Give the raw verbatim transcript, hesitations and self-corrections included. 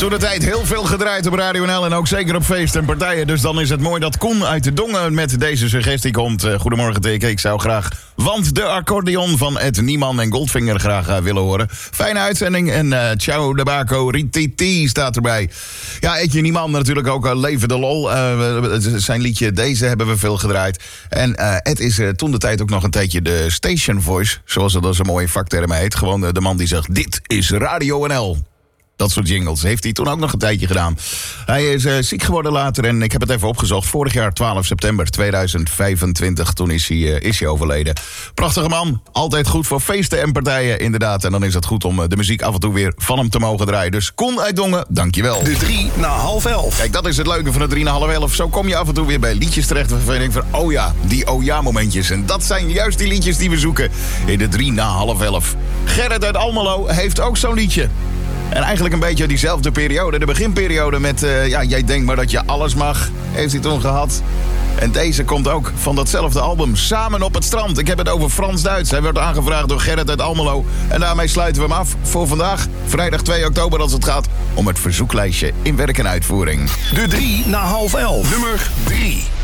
Toen de tijd heel veel gedraaid op Radio N L en ook zeker op feesten en partijen. Dus dan is het mooi dat Koen uit de Dongen met deze suggestie komt. Uh, goedemorgen, Dick. Ik zou graag Want de accordeon van Ed Niemann en Goldfinger graag uh, willen horen. Fijne uitzending en uh, ciao de Baco, Rititi staat erbij. Ja, Edje Niemann natuurlijk ook uh, Leven de Lol. Uh, zijn liedje Deze hebben we veel gedraaid. En uh, Ed is uh, toen de tijd ook nog een tijdje de station voice, zoals dat als een mooie vakterm heet. Gewoon uh, de man die zegt, dit is Radio N L. Dat soort jingles heeft hij toen ook nog een tijdje gedaan. Hij is uh, ziek geworden later en ik heb het even opgezocht. Vorig jaar twaalf september tweeduizend vijfentwintig, toen is hij, uh, is hij overleden. Prachtige man, altijd goed voor feesten en partijen inderdaad. En dan is het goed om uh, de muziek af en toe weer van hem te mogen draaien. Dus Koen uit Dongen, dankjewel. De drie na half elf. Kijk, dat is het leuke van de drie na half elf. Zo kom je af en toe weer bij liedjes terecht waarvan je denkt van, oh ja, die oh ja momentjes. En dat zijn juist die liedjes die we zoeken in de drie na half elf. Gerrit uit Almelo heeft ook zo'n liedje. En eigenlijk een beetje diezelfde periode, de beginperiode met... Uh, ja, jij denkt maar dat je alles mag, heeft hij toen gehad. En deze komt ook van datzelfde album, Samen op het strand. Ik heb het over Frans-Duits. Hij werd aangevraagd door Gerrit uit Almelo. En daarmee sluiten we hem af voor vandaag, vrijdag twee oktober, als het gaat om het verzoeklijstje in werk en uitvoering. De drie na half elf. Nummer drie.